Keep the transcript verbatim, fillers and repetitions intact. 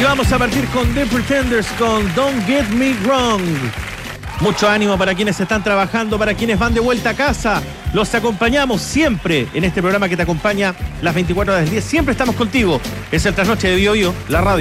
Y vamos a partir con The Pretenders, con Don't Get Me Wrong. Mucho ánimo para quienes están trabajando, para quienes van de vuelta a casa. Los acompañamos siempre en este programa que te acompaña las veinticuatro horas del día. Siempre estamos contigo. Es el Trasnoche de Bio Bio, la radio.